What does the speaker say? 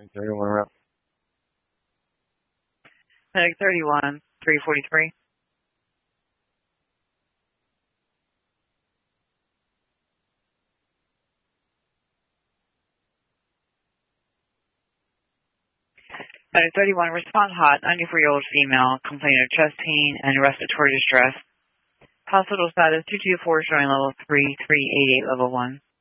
31 rep. Medic 31, 343. Medic 31, respond hot, 94-year-old female, complaining of chest pain and respiratory distress. Hospital status 224, showing level 3, 388, level 1.